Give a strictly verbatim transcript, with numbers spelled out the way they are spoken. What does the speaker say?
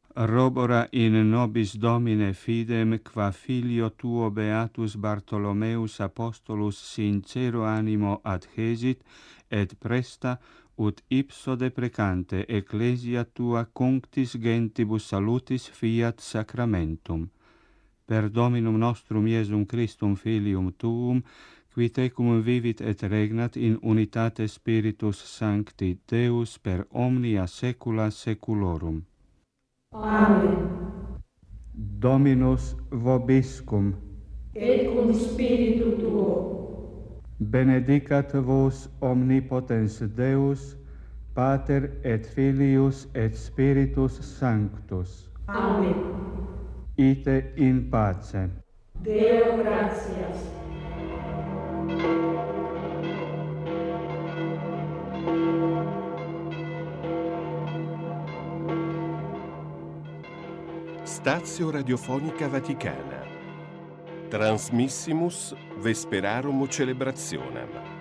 Robora in nobis Domine fidem, qua filio tuo beatus Bartholomeus Apostolus sincero animo adhesit, et presta, ut ipso deprecante ecclesia tua cunctis gentibus salutis fiat sacramentum. Per Dominum nostrum Iesum Christum Filium tuum, qui tecum vivit et regnat in unitate Spiritus Sancti Deus per omnia saecula saeculorum. Amen. Dominus vobiscum. Et cum spiritu tuo. Benedicat vos omnipotens Deus, Pater et Filius et Spiritus Sanctus. Amen. Ite in pace. Deo gratias. Stazio Radiofonica Vaticana. Transmissimus Vesperarum Celebrationem.